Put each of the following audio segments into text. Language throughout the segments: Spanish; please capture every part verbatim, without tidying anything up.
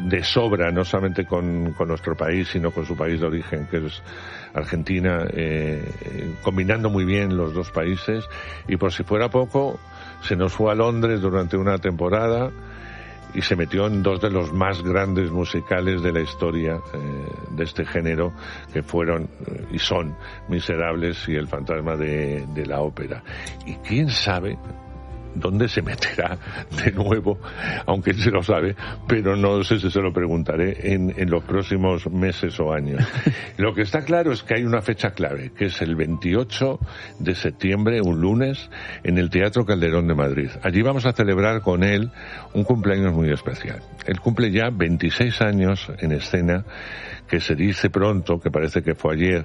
de sobra, no solamente con, con nuestro país, sino con su país de origen, que es Argentina, eh, combinando muy bien los dos países. Y por si fuera poco, se nos fue a Londres durante una temporada y se metió en dos de los más grandes musicales de la historia eh, de este género, que fueron eh, y son Miserables y El fantasma de, de la ópera. Y quién sabe dónde se meterá de nuevo, aunque él se lo sabe, pero no sé si se lo preguntaré en, en los próximos meses o años. Lo que está claro es que hay una fecha clave, que es el veintiocho de septiembre, un lunes, en el Teatro Calderón de Madrid. Allí vamos a celebrar con él un cumpleaños muy especial. Él cumple ya veintiséis años en escena, que se dice pronto, que parece que fue ayer,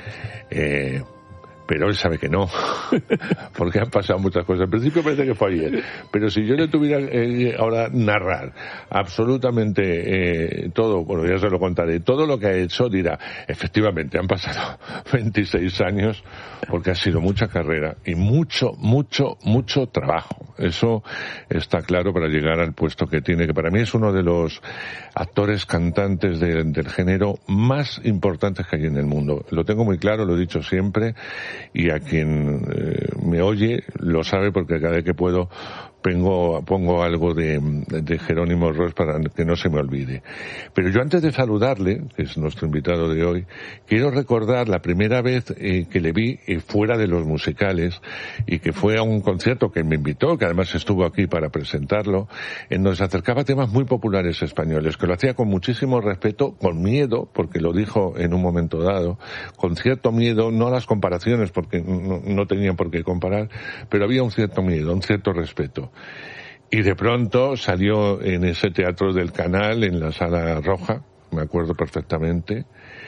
eh, pero él sabe que no, porque han pasado muchas cosas. Al principio parece que fue ayer, pero si yo le tuviera eh, ahora narrar absolutamente eh, todo, bueno, ya se lo contaré, todo lo que ha hecho, dirá, efectivamente, han pasado veintiséis años, porque ha sido mucha carrera y mucho, mucho, mucho trabajo. Eso está claro para llegar al puesto que tiene, que para mí es uno de los actores cantantes de, del género más importantes que hay en el mundo. Lo tengo muy claro, lo he dicho siempre, y a quien eh, me oye lo sabe, porque cada vez que puedo pongo, pongo algo de, de Jerónimo Ross para que no se me olvide. Pero yo, antes de saludarle, que es nuestro invitado de hoy, quiero recordar la primera vez eh, que le vi eh, fuera de los musicales, y que fue a un concierto que me invitó, que además estuvo aquí para presentarlo, en donde se acercaba a temas muy populares españoles, que lo hacía con muchísimo respeto, con miedo, porque lo dijo en un momento dado, con cierto miedo, no a las comparaciones, porque no, no tenían por qué comparar, pero había un cierto miedo, un cierto respeto. Y de pronto salió en ese Teatro del Canal, en la Sala Roja, me acuerdo perfectamente,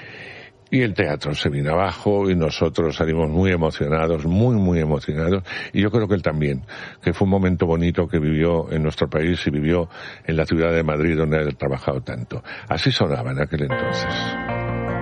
y el teatro se vino abajo y nosotros salimos muy emocionados, muy, muy emocionados, y yo creo que él también, que fue un momento bonito que vivió en nuestro país y vivió en la ciudad de Madrid, donde ha trabajado tanto. Así sonaba en aquel entonces.